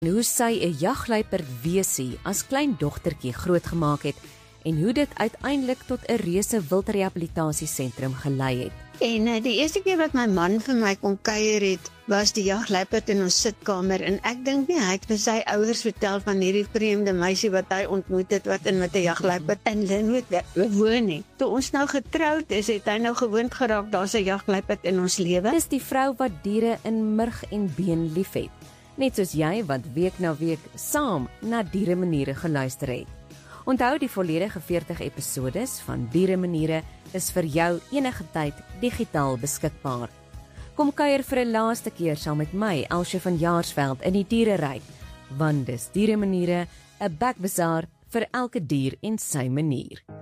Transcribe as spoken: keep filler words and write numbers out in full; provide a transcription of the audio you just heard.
Hoe sy 'n jagluiperd weesie as klein dogtertjie grootgemaak het en hoe dit uiteindelik tot 'n reuse wildrehabilitasiesentrum gelei het. En uh, die eerste keer wat my man vir my kom kuier het, was die jagluiperd in ons sitkamer en ek dink nie hy het vir sy ouers vertel van hierdie vreemde meisie wat hy ontmoet het wat in met 'n jagluiperd in Lynnwood woon nie. Toe ons nou getroud is, het hy nou gewoond geraak daar's 'n jagluiperd in ons lewe. Dis die vrou wat diere in murg en been liefhet. Net soos jy wat week na week saam na Dieremaniere geluister het. Onthou die volledige veertig episodes van Dieremaniere is vir jou enige tyd digitaal beskikbaar. Kom kuier vir 'n laaste keer saam met my, Elsje van Jaarsveld, in die diereryk, want dis Dieremaniere, 'n bekbazaar vir elke dier en sy manier.